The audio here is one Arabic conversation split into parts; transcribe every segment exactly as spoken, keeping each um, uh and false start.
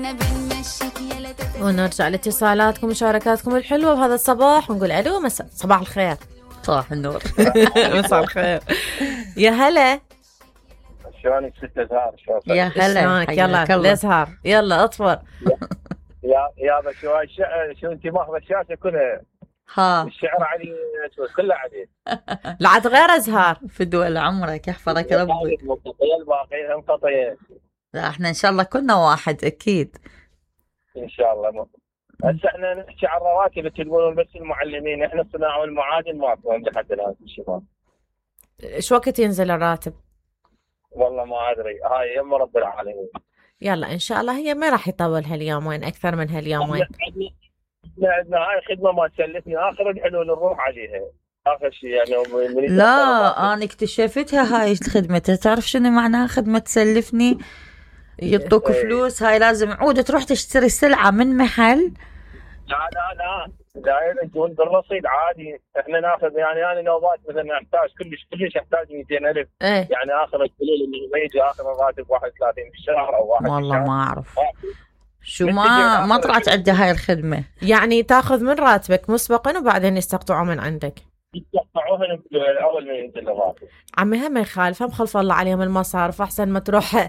ونرجع لاتصالاتكم ومشاركاتكم الحلوة بهذا الصباح ونقول ألو مساء صباح الخير. صباح النور. مساء الخير. يا هلا. شلونك ست زهار؟ يا هلا. يلا لزهار يلا اطفر. يا يا شو شو انت ماخذ الشاشه كلها. ها الشعر علي كله عليه. لا عاد غير ازهار. فدوى عمرك يحفظك ربي. الباقي انقطع. لا احنا ان شاء الله كنا واحد اكيد ان شاء الله. هسه احنا نحكي عن الرواتب اللي تقولون بس المعلمين، احنا الصناعه والمعادن ماكو عند حد الان الشباب. ايش وقت ينزل الراتب؟ والله ما ادري، هاي يم رب العالمين. يلا ان شاء الله هي ما راح يطول هاليومين اكثر من هاليومين. احنا عندنا هاي خدمه ما تسلفني اخر الحلول نروح عليها اخر شيء يعني. لا انا اكتشفتها هاي الخدمه، تعرف شنو معناها خدمه تسلفني؟ يعطوك فلوس، هاي لازم عودة تروح تشتري سلعة من محل. لا لا لا لا يجون بالرصيد عادي، احنا ناخذ يعني انا نوبات مثلا احتاج كلش كلش احتاج مئتين ألف ايه؟ يعني اخر الحلول اللي ما يجي اخر الراتب واحد وثلاثين بالشهر او واحد والله بالشهر. ما اعرف شو ما ما طلعت عندي هاي الخدمة. يعني تاخذ من راتبك مسبقا وبعدين يستقطعوا من عندك. يقطعوهن اول ما ينزل الراتب. عمي هم يخالف، هم خلف الله عليهم المصارف، احسن ما تروح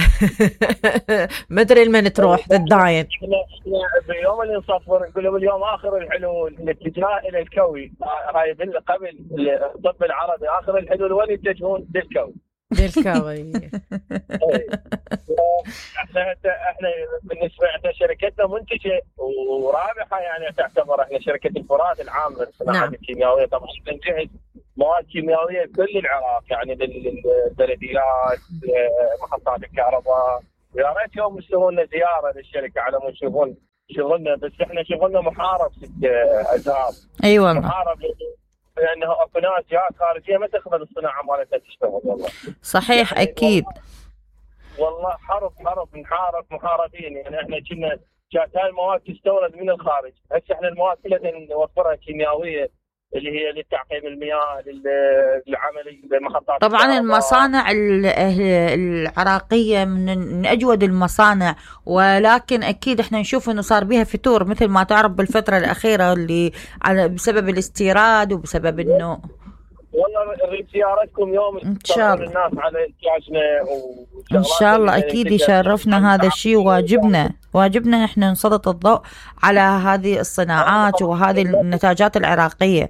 ما ادري لمن تروح تتداين. احنا باليوم اللي نصفر نقول لهم اليوم اخر الحلول الاتجاه الى الكوي، هاي قبل الطب العربي اخر الحلول وين يتجهون؟ للكوي. للكوي. احنا احنا بالنسبه احنا شركتنا منتجه ورابحه، يعني تعتبر احنا شركه الفرات العامه للصناعات نعم. الكيميائيه. طبعا نجهز مواد كيميائيه كل العراق، يعني للبلديات محطات الكهرباء. يا ريت يوم يسوون لنا زياره للشركه على ما يشوفون شغلنا، بس احنا شغلنا محارب ست ازهار. اي والله محارب لانه اكو ناس جهات خارجيه ما تقبل الصناعه مالتها تشتغل. والله صحيح يعني اكيد والله, والله حرب حرب نحارب محاربين. يعني احنا كنا كانت هاي المواد تستورد من الخارج، هسه احنا المواد كلها نوفرها كيميائيه اللي هي للتعقيم المياه للعمل المحطات. طبعا المصانع العراقية من أجود المصانع، ولكن أكيد احنا نشوف انه صار بها فتور مثل ما تعرف بالفترة الأخيرة اللي على بسبب الاستيراد وبسبب انه. والله نريد زيارتكم يوم ان شاء الله الناس على احتياجنا ان شاء الله اكيد يشرفنا هذا الشيء، واجبنا واجبنا احنا نسلط الضوء على هذه الصناعات وهذه النتاجات العراقيه.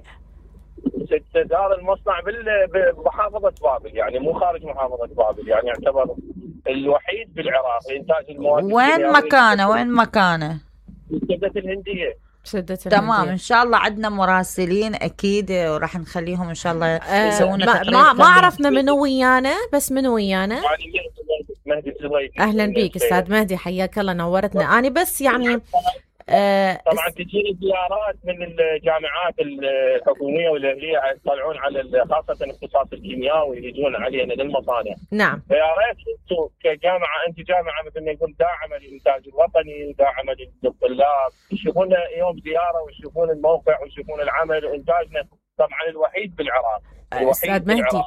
دار المصنع بمحافظه بابل، يعني مو خارج محافظه بابل، يعني يعتبر الوحيد بالعراق لانتاج المواد. وين مكانه وين مكانه؟ السدة الهنديه. تمام ان شاء الله عندنا مراسلين اكيد وراح نخليهم ان شاء الله يسوون ما, ما, ما عرفنا منو ويانا، بس منو ويانا؟ مهدي الزبيدي. اهلا بيك استاذ مهدي، حياك الله نورتنا. انا بس يعني آه طبعا تجيني زيارات من الجامعات الحكوميه والاهليه يطلعون على خاصه الاختصاص الكيميائي يجون علينا للمصانع. نعم. فيا ريت انتم كجامعه، انت جامعه مثل ما يقول داعمه للانتاج الوطني وداعمه للطلاب، يشوفون يوم زياره ويشوفون الموقع ويشوفون العمل وانتاجنا طبعا الوحيد بالعراق. استاذ مهدي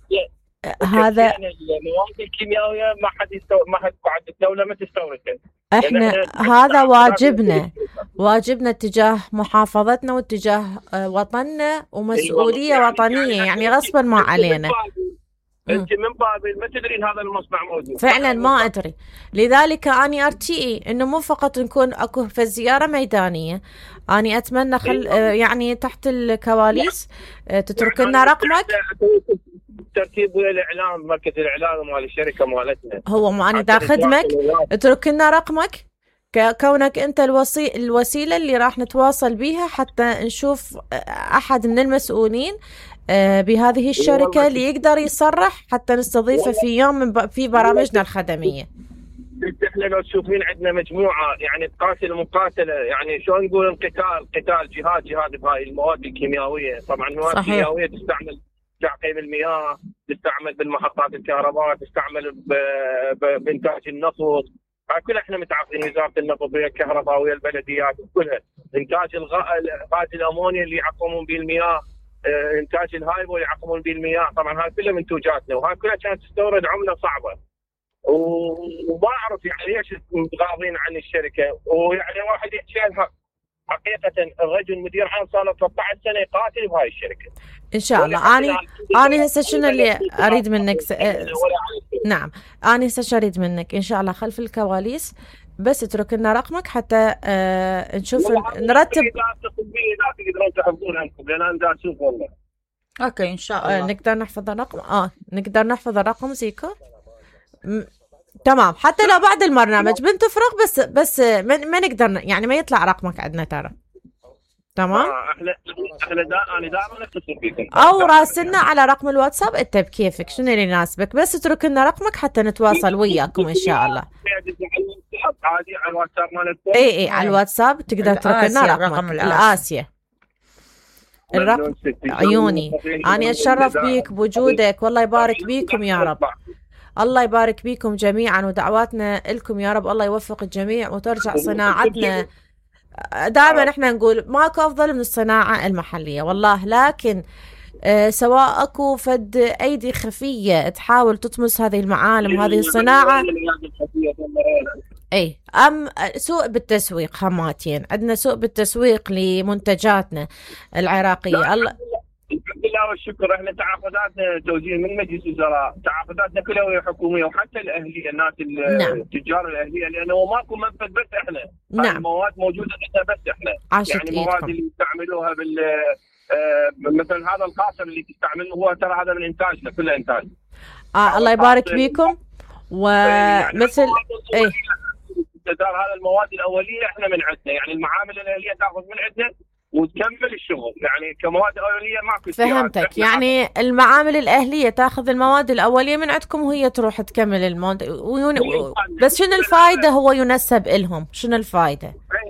هذا المواد الكيميائيه ما حد يستورد، ما حد بعد الدوله ما تستوردها. احنا هذا واجبنا واجبنا اتجاه محافظتنا واتجاه وطننا ومسؤوليه وطنيه، يعني غصبا ما علينا. انت من بابل ما تدرين هذا المصنع موجود فعلا ما ادري، لذلك اني ارتئي انه مو فقط نكون اكو في الزياره ميدانيه. اني اتمنى خل يعني تحت الكواليس تترك لنا رقمك. ترتيب الاعلام، مركز الاعلام مال الشركه مالتنا هو ما انا دا خدمك، اترك لنا رقمك كونك انت الوسي... الوسيله اللي راح نتواصل بيها حتى نشوف احد من المسؤولين بهذه الشركه اللي يقدر يصرح حتى نستضيفه في يوم من ب... في برامجنا الخدميه. احنا لو تشوفين عندنا مجموعه يعني تقاتل مقاتله، يعني شلون نقول القتال قتال جهاد جهاد بهاي المواد الكيميائيه. طبعا المواد الكيميائيه تستعمل تعقيم المياه، تستعمل بالمحطات الكهرباء، تستعمل بانتاج النفط. كلها احنا متعاقدين وزاره النفط ويا الكهرباء ويا البلديات كلها. انتاج غاز الامونيا اللي يعقمون به المياه، انتاج الهايبو اللي يعقمون به المياه، طبعا هاي كلها منتوجاتنا، وهاي كلها كانت تستورد عمله صعبه. وما اعرف يعني ليش غاضين عن الشركه، ويعني واحد يتشال حقيقه الرجل مدير عام صار له ثلاثة عشر سنه يقاتل بهاي الشركه. ان شاء الله. اني اني هسه شنو اللي اريد منك س... نعم اني هسه شو اريد منك ان شاء الله خلف الكواليس، بس اترك لنا رقمك حتى آه نشوف نرتب. اوكي ان شاء الله. آه نقدر نحفظ الرقم. اه نقدر نحفظ الرقم زيكو. م... تمام، حتى لو بعد البرنامج بنتفرغ، بس بس ما, ما نقدر يعني ما يطلع رقمك عندنا ترى. تمام. احنا احنا دا انا دائما اتصل فيكم او راسلنا على رقم الواتساب انت بكيفك شنو اللي يناسبك، بس اترك لنا رقمك حتى نتواصل وياكم ان شاء الله. عادي على الواتساب مالتكم. اي اي على الواتساب تقدر تترك لنا رقمك. الآسيا الرقم عيوني. أنا أتشرف بيك بوجودك، والله يبارك بيكم يا رب. الله يبارك بيكم جميعا، ودعواتنا لكم يا رب. الله يوفق الجميع وترجع صناعتنا. دائما احنا نقول ماكو أفضل من الصناعة المحلية والله، لكن آه سواء اكو فد ايدي خفية تحاول تطمس هذه المعالم وهذه الصناعة، اي ام سوء بالتسويق. هماتين عندنا سوء بالتسويق لمنتجاتنا العراقية. الله الحمد لله والشكر. احنا تعاقداتنا توجيه من مجلس الوزراء، تعاقداتنا كلها وهي حكوميه، وحتى الاهليه الناس نعم. التجار الاهليه، لانه ماكو منفذ بس احنا. نعم. المواد موجوده عندنا بس احنا. يعني المواد اللي يستعملوها بال آه مثلا هذا القاصر اللي تستعمله هو ترى هذا من انتاجنا، كله انتاج. آه الله يبارك بيكم. ومثل اي هذا المواد الاوليه احنا من عندنا، يعني المعامل الاهليه تاخذ من عندنا وتكمل الشغل، يعني كمواد اوليه ماكو. فهمتك، يعني المعامل الاهليه تاخذ المواد الاوليه من عندكم وهي تروح تكمل المواد وين... بس شنو الفائده هو ينسب لهم؟ شنو الفائده؟